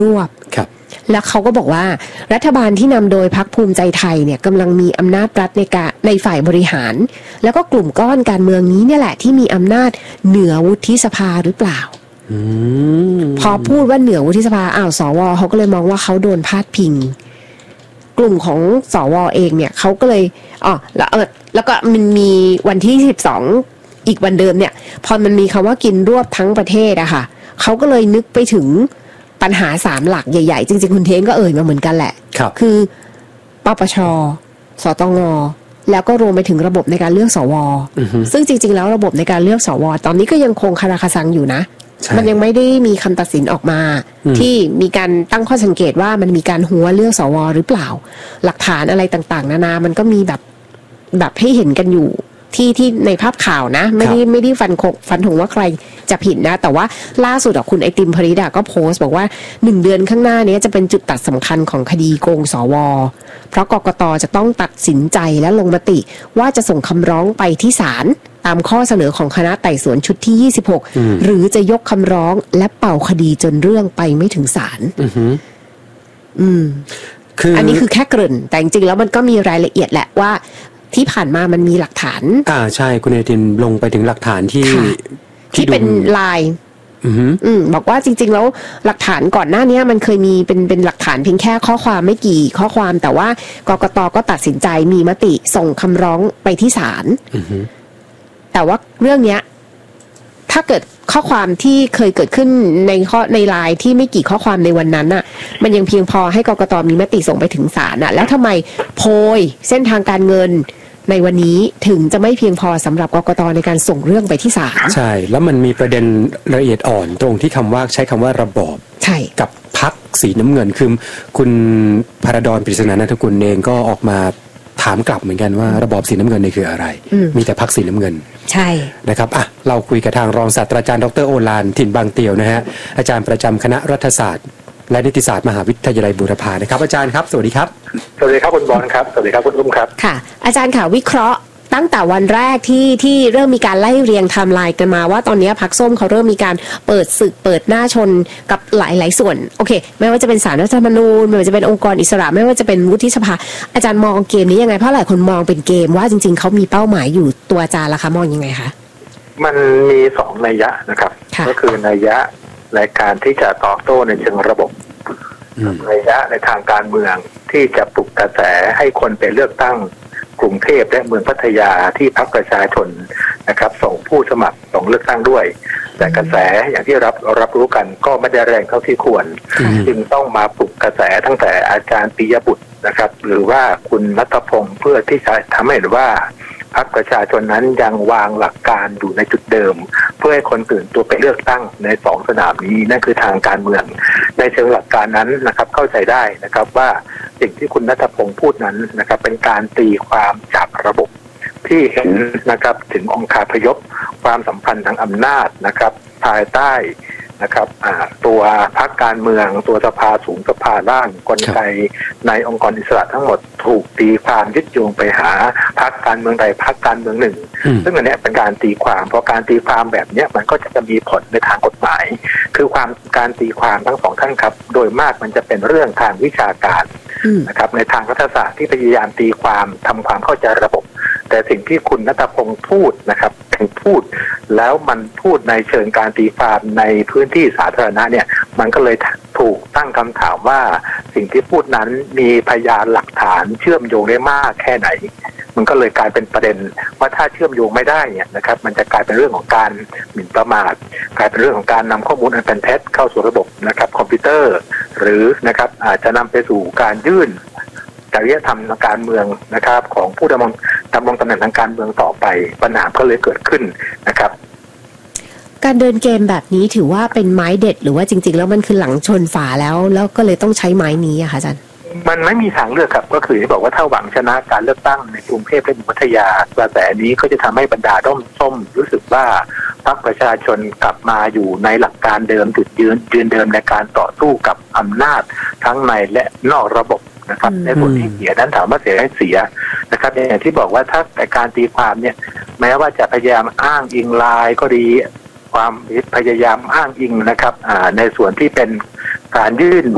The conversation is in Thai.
รวบแล้วเขาก็บอกว่ารัฐบาลที่นำโดยพรรคภูมิใจไทยเนี่ยกำลังมีอำนาจรัฐในฝ่ายบริหารแล้วก็กลุ่มก้อนการเมืองนี้เนี่ยแหละที่มีอำนาจเหนือวุฒิสภาหรือเปล่าพอพูดว่าเหนือวุฒิสภาสวเขาก็เลยมองว่าเขาโดนพาดพิงกลุ่มของสวเองเนี่ยเขาก็เลยแล้วก็มันมีวันที่12อีกวันเดิมเนี่ยพอมันมีคำว่ากินรวบทั้งประเทศอะค่ะเขาก็เลยนึกไปถึงปัญหา3หลักใหญ่ๆจริงๆคุณเท้งก็เอ่ยมาเหมือนกันแหละคือปปช.สตง.แล้วก็รวมไปถึงระบบในการเลือกสวซึ่งจริงๆแล้วระบบในการเลือกสวตอนนี้ก็ยังคงคาราคาซังอยู่นะมันยังไม่ได้มีคำตัดสินออกมาที่มีการตั้งข้อสังเกตว่ามันมีการหัวเลือกสวหรือเปล่าหลักฐานอะไรต่างๆนานามันก็มีแบบให้เห็นกันอยู่ที่ในภาพข่าวนะไม่ได้ฟันธงว่าใครจะผิดนะแต่ว่าล่าสุดคุณไอติมภริดาก็โพสต์บอกว่า1เดือนข้างหน้านี้จะเป็นจุดตัดสำคัญของคดีโกงสวเพราะกกต.จะต้องตัดสินใจและลงมติว่าจะส่งคำร้องไปที่ศาลตามข้อเสนอของคณะไต่สวนชุดที่26หรือจะยกคำร้องและเป่าคดีจนเรื่องไปไม่ถึงศาลอันนี้คือแค่เกริ่นแต่จริงๆแล้วมันก็มีรายละเอียดแหละว่าที่ผ่านมามันมีหลักฐานใช่คุณเอตินลงไปถึงหลักฐานที่เป็นไลน์บอกว่าจริงๆแล้วหลักฐานก่อนหน้านี้มันเคยมีเป็นหลักฐานเพียงแค่ข้อความไม่กี่ข้อความแต่ว่ากกต.ก็ตัดสินใจมีมติส่งคำร้องไปที่ศาลแต่ว่าเรื่องเนี้ยถ้าเกิดข้อความที่เคยเกิดขึ้นในไลน์ที่ไม่กี่ข้อความในวันนั้นน่ะมันยังเพียงพอให้กกต.มีมติส่งไปถึงศาลน่ะแล้วทำไมโพยเส้นทางการเงินในวันนี้ถึงจะไม่เพียงพอสำหรับกกต.ในการส่งเรื่องไปที่ศาลใช่แล้วมันมีประเด็นละเอียดอ่อนตรงที่ใช้คำว่าระบอบกับพรรคสีน้ำเงินคือคุณพระดอน ปริศนานันทกุลเองก็ออกมาถามกลับเหมือนกันว่าระบอบสีน้ำเงินนี่คืออะไรมีแต่พรรคสีน้ำเงินใช่นะครับเราคุยกับทางรองศาสตราจารย์ดร.โอฬารถิ่นบางเตียวนะฮะอาจารย์ประจำคณะรัฐศาสตร์และนิติศาสตร์มหาวิทยาลัยบูรพานะครับอาจารย์ครับสวัสดีครับสวัสดีครับคุณบอลครับสวัสดีครับคุณอุ้มครับค่ะอาจารย์ค่ะวิเคราะห์ตั้งแต่วันแรกที่เริ่มมีการไล่เรียงไทม์ไลน์กันมาว่าตอนนี้พรรคส้มเขาเริ่มมีการเปิดศึกเปิดหน้าชนกับหลายส่วนโอเคไม่ว่าจะเป็นศาลรัฐธรรมนูญไม่ว่าจะเป็นองค์กรอิสระไม่ว่าจะเป็นวุฒิสภาอาจารย์มองเกมนี้ยังไงเพราะหลายคนมองเป็นเกมว่าจริงๆเขามีเป้าหมายอยู่ตัวอาจารย์ล่ะคะมองยังไงคะมันมี2นัยยะนะครับก็คือนัยยะในการที่จะตอบโต้ในเชิงระบบนัยยะในทางการเมืองที่จะปลุกกระแสให้คนไปเลือกตั้งกรุงเทพและเมืองพัทยาที่พรรคประชาชนนะครับส่งผู้สมัครส่งเลือกตั้งด้วยแต่กระแสอย่างที่รับรู้กันก็ไม่ได้แรงเท่าที่ควรจึงต้องมาปลุกกระแสตั้งแต่อาจารย์ปิยบุตรนะครับหรือว่าคุณณัฐพงศ์เพื่อที่จะทำให้เห็นว่าพรรคประชาชนนั้นยังวางหลักการอยู่ในจุดเดิมเพื่อให้คนตื่นตัวไปเลือกตั้งใน2สนามนี้นั่นคือทางการเมืองในเชิงหลักการนั้นนะครับเข้าใจได้นะครับว่าสิ่งที่คุณณัฐพงศ์พูดนั้นนะครับเป็นการตีความจากระบบที่เห็นนะครับถึงองคาพยพความสัมพันธ์ทางอำนาจนะครับภายใต้นะครับตัวพรรคการเมืองตัวสภาสูงสภาล่างกลไกในองค์กรอิสระทั้งหมดถูกตีความยึดโยงไปหาพรรคการเมืองใดพรรคการเมืองหนึ่งซึ่งอันนี้เป็นการตีความเพราะการตีความแบบนี้มันก็จะมีผลในทางกฎหมายคือการตีความทั้งสองท่านครับโดยมากมันจะเป็นเรื่องทางวิชาการนะครับในทางรัฐศาสตร์ที่พยายามตีความทำความเข้าใจระบบแต่สิ่งที่คุณณัฐพงศ์พูดนะครับพูดแล้วมันพูดในเชิงการตีความในพื้นที่สาธารณะเนี่ยมันก็เลยถูกตั้งคำถามว่าสิ่งที่พูดนั้นมีพยานหลักฐานเชื่อมโยงได้มากแค่ไหนมันก็เลยกลายเป็นประเด็นว่าถ้าเชื่อมโยงไม่ได้เนี่ยนะครับมันจะกลายเป็นเรื่องของการหมิ่นประมาทกลายเป็นเรื่องของการนำข้อมูลอันเป็นเท็จเข้าสู่ระบบนะครับคอมพิวเตอร์หรือนะครับอาจจะนำไปสู่การยื่นจริยธรรมทางการเมืองนะครับของผู้ดำรงตำแหน่งทางการเมืองต่อไปปัญหาก็เลยเกิดขึ้นนะครับการเดินเกมแบบนี้ถือว่าเป็นไม้เด็ดหรือว่าจริงๆแล้วมันคือหลังชนฝาแล้วก็เลยต้องใช้ไม้นี้อะคะอาจารย์มันไม่มีทางเลือกครับก็คือที่บอกว่าถ้าหวังชนะการเลือกตั้งในกรุงเทพและพัทยากระแสนี้ก็จะทำให้บรรดาด้อมส้มรู้สึกว่าพรรคประชาชนกลับมาอยู่ในหลักการเดิมจุดยืนเดิมในการต่อสู้กับอำนาจทั้งในและนอกระบบนะครับในส่วนที่เสียนั้นถามว่าเสียให้เสียนะครับอย่างที่บอกว่าถ้าแต่การตีความเนี่ยแม้ว่าจะพยายามอ้างอิงลายก็ดีความพยายามอ้างอิงนะครับในส่วนที่เป็นการยื่น